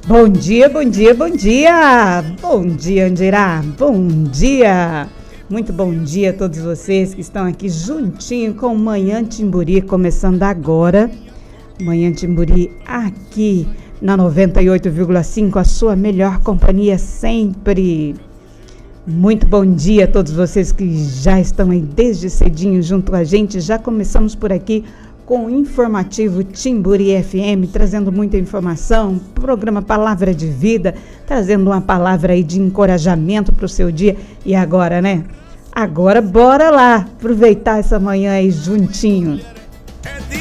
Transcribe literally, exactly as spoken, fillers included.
Bom dia, bom dia, bom dia! Bom dia, Andirá! Bom dia! Muito bom dia a todos vocês que estão aqui juntinho com o Manhã Timburi, começando agora. Manhã Timburi aqui na noventa e oito vírgula cinco, a sua melhor companhia sempre. Muito bom dia a todos vocês que já estão aí desde cedinho junto com a gente. Já começamos por aqui com o informativo Timburi F M, trazendo muita informação, programa Palavra de Vida, trazendo uma palavra aí de encorajamento para o seu dia. E agora, né? Agora bora lá aproveitar essa manhã aí juntinho.